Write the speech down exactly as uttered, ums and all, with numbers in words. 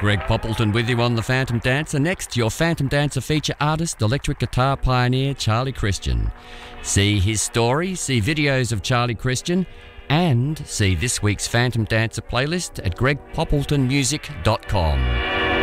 Greg Poppleton with you on The Phantom Dancer. Next, your Phantom Dancer feature artist, electric guitar pioneer Charlie Christian. See his story, see videos of Charlie Christian, and see this week's Phantom Dancer playlist at greg poppleton music dot com.